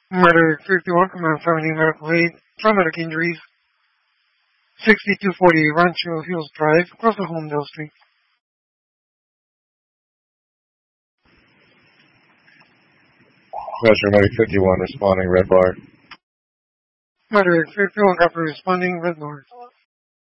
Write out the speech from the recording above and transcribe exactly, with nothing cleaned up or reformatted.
Murder fifty-one, Command seventy medical aid, traumatic injuries, sixty-two forty Rancho Hills Drive, across the Homedale Street. Measure Medic fifty-one responding, red bar. Murder fifty-one, copy responding, red bar.